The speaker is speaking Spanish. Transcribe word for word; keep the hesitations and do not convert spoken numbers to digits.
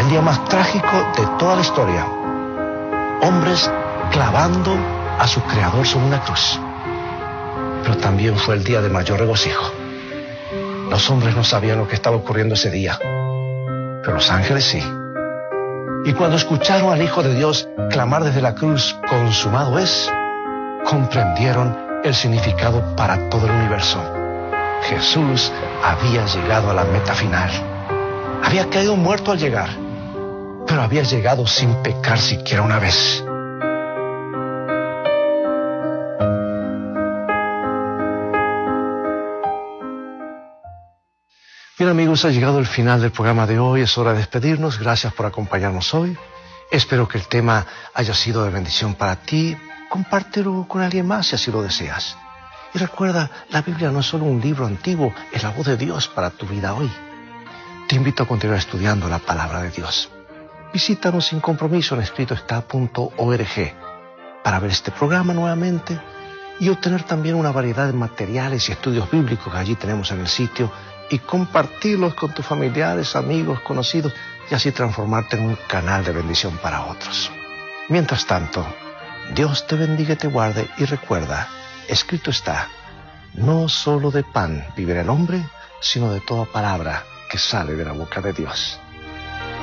día más trágico de toda la historia. Hombres clavando a su creador sobre una cruz. Pero también fue el día de mayor regocijo. Los hombres no sabían lo que estaba ocurriendo ese día, pero los ángeles sí. Y cuando escucharon al Hijo de Dios clamar desde la cruz, consumado es, comprendieron el significado para todo el universo. Jesús había llegado a la meta final. Había caído muerto al llegar, pero había llegado sin pecar siquiera una vez. Bien, amigos, ha llegado el final del programa de hoy. Es hora de despedirnos. Gracias por acompañarnos hoy. Espero que el tema haya sido de bendición para ti. Compártelo con alguien más si así lo deseas. Y recuerda, la Biblia no es solo un libro antiguo, es la voz de Dios para tu vida hoy. Te invito a continuar estudiando la palabra de Dios. Visítanos sin compromiso en escrito está punto org para ver este programa nuevamente y obtener también una variedad de materiales y estudios bíblicos que allí tenemos en el sitio y compartirlos con tus familiares, amigos, conocidos y así transformarte en un canal de bendición para otros. Mientras tanto, Dios te bendiga y te guarde y recuerda, escrito está, no solo de pan vivirá el hombre, sino de toda palabra que sale de la boca de Dios.